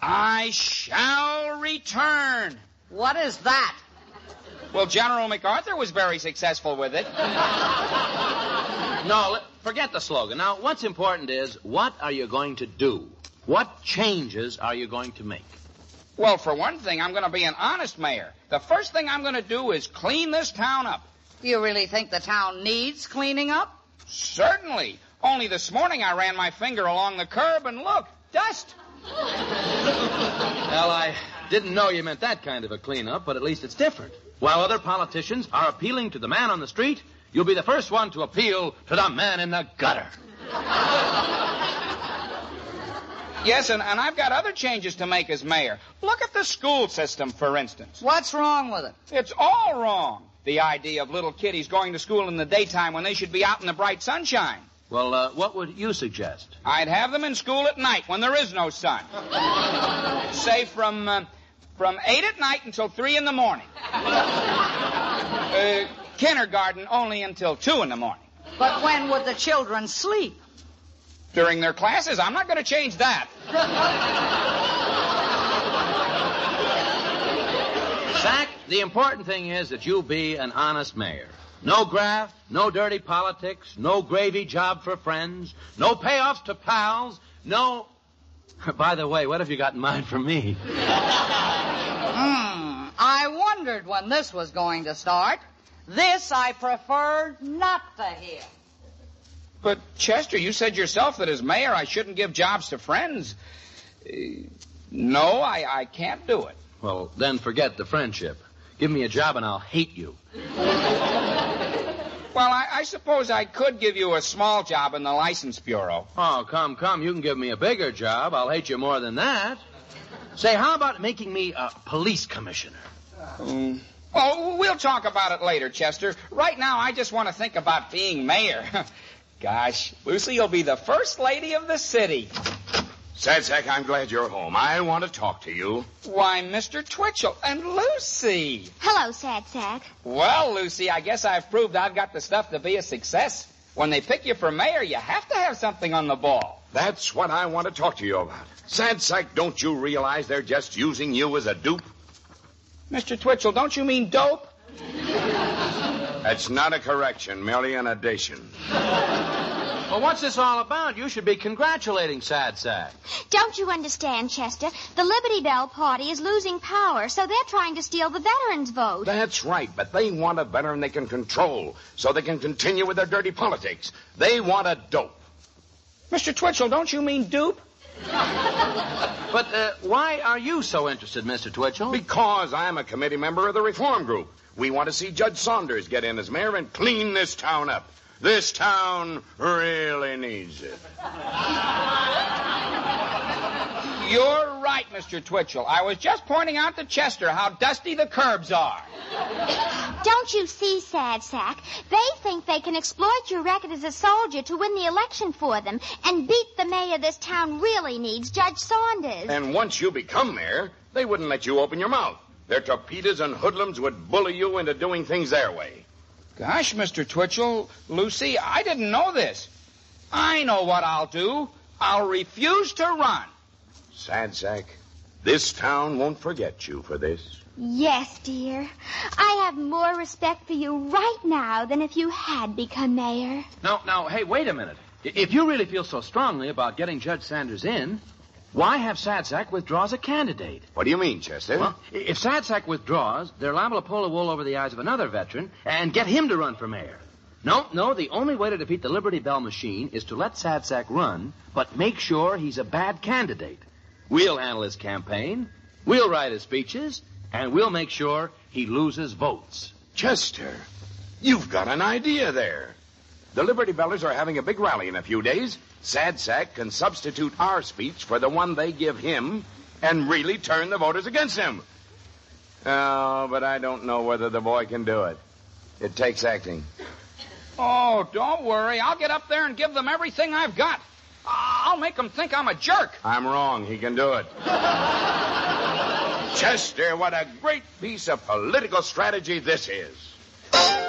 I shall return. What is that? Well, General MacArthur was very successful with it. No, forget the slogan. Now, what's important is, what are you going to do? What changes are you going to make? Well, for one thing, I'm going to be an honest mayor. The first thing I'm going to do is clean this town up. Do you really think the town needs cleaning up? Certainly. Only this morning I ran my finger along the curb and look, dust. Well, I didn't know you meant that kind of a cleanup, but at least it's different. While other politicians are appealing to the man on the street, you'll be the first one to appeal to the man in the gutter. Yes, and I've got other changes to make as mayor. Look at the school system, for instance. What's wrong with it? It's all wrong. The idea of little kiddies going to school in the daytime when they should be out in the bright sunshine. Well, what would you suggest? I'd have them in school at night when there is no sun. Say from 8 at night until 3 in the morning. Kindergarten only until 2 in the morning. But when would the children sleep? During their classes, I'm not going to change that. Zach, the important thing is that you be an honest mayor. No graft, no dirty politics, no gravy job for friends, no payoffs to pals, no... By the way, what have you got in mind for me? I wondered when this was going to start. This I prefer not to hear. But, Chester, you said yourself that as mayor I shouldn't give jobs to friends. No, I can't do it. Well, then forget the friendship. Give me a job and I'll hate you. Well, I suppose I could give you a small job in the license bureau. Oh, come. You can give me a bigger job. I'll hate you more than that. Say, how about making me a police commissioner? Well, we'll talk about it later, Chester. Right now, I just want to think about being mayor. Gosh, Lucy, you'll be the first lady of the city. Sadsack, I'm glad you're home. I want to talk to you. Why, Mr. Twitchell and Lucy. Hello, Sadsack. Well, Lucy, I guess I've proved I've got the stuff to be a success. When they pick you for mayor, you have to have something on the ball. That's what I want to talk to you about. Sadsack, don't you realize they're just using you as a dupe? Mr. Twitchell, don't you mean dope? That's not a correction, merely an addition. Well, what's this all about? You should be congratulating Sadsack. Don't you understand, Chester? The Liberty Bell Party is losing power, so they're trying to steal the veterans' vote. That's right, but they want a veteran they can control so they can continue with their dirty politics. They want a dope. Mr. Twitchell, don't you mean dupe? But why are you so interested, Mr. Twitchell? Because I'm a committee member of the reform group. We want to see Judge Saunders get in as mayor and clean this town up. This town really needs it. You're right, Mr. Twitchell. I was just pointing out to Chester how dusty the curbs are. Don't you see, Sadsack? They think they can exploit your record as a soldier to win the election for them and beat the mayor this town really needs, Judge Saunders. And once you become mayor, they wouldn't let you open your mouth. Their torpedoes and hoodlums would bully you into doing things their way. Gosh, Mr. Twitchell, Lucy, I didn't know this. I know what I'll do. I'll refuse to run. Sadsack, this town won't forget you for this. Yes, dear. I have more respect for you right now than if you had become mayor. Now, hey, wait a minute. If you really feel so strongly about getting Judge Sanders in, why have Sadsack withdraw as a candidate? What do you mean, Chester? Well, if Sadsack withdraws, they're liable to pull the wool over the eyes of another veteran and get him to run for mayor. No, the only way to defeat the Liberty Bell machine is to let Sadsack run, but make sure he's a bad candidate. We'll handle his campaign, we'll write his speeches, and we'll make sure he loses votes. Chester, you've got an idea there. The Liberty Bellers are having a big rally in a few days. Sadsack can substitute our speech for the one they give him and really turn the voters against him. Oh, but I don't know whether the boy can do it. It takes acting. Oh, don't worry. I'll get up there and give them everything I've got. I'll make them think I'm a jerk. I'm wrong. He can do it. Chester, what a great piece of political strategy this is.